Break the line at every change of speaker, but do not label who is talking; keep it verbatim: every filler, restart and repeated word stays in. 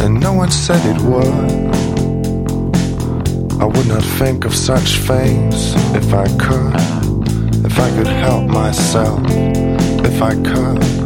and no one said it would. I would not think of such things if I could, if I could help myself, if I could.